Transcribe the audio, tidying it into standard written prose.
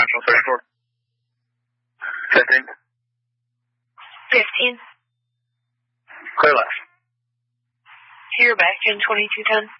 National 34. 15. 15. Clear left. You're back in 2210.